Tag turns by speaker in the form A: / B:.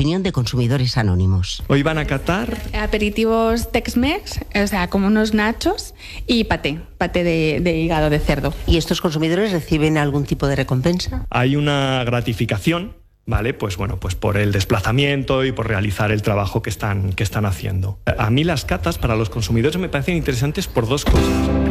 A: opinión de Consumidores Anónimos.
B: Hoy van a catar
C: aperitivos Tex-Mex, o sea, como unos nachos y paté de hígado de cerdo.
A: ¿Y estos consumidores reciben algún tipo de recompensa?
B: Hay una gratificación, ¿vale? Pues por el desplazamiento y por realizar el trabajo que están haciendo. A mí las catas para los consumidores me parecen interesantes por dos cosas.